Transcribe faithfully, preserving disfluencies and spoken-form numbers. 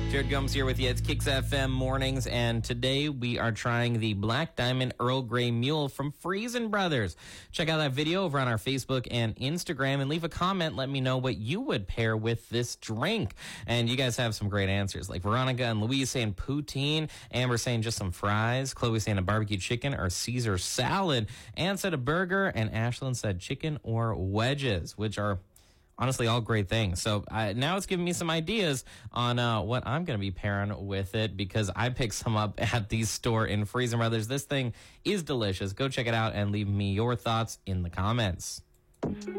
Jared Gomes here with you. It's Kicks F M Mornings, and today we are trying the Black Diamond Earl Grey Mule from Freson Brothers. Check out that video over on our Facebook and Instagram, and leave a comment. Let me know what you would pair with this drink. And you guys have some great answers, like Veronica and Louise saying poutine, Amber saying just some fries, Chloe saying a barbecue chicken or Caesar salad, Ann said a burger, and Ashlyn said chicken or wedges, which are honestly all great things. So uh, now it's giving me some ideas on uh, what I'm going to be pairing with it, because I picked some up at the store in Freson Brothers. This thing is delicious. Go check it out and leave me your thoughts in the comments.